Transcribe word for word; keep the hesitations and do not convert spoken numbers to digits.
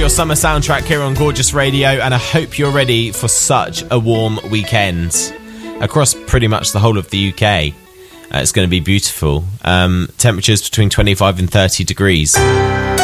summer soundtrack here on Gorgeous Radio, and I hope you're ready for such a warm weekend across pretty much the whole of the U K. Uh, it's going to be beautiful. Um, temperatures between twenty-five and thirty degrees.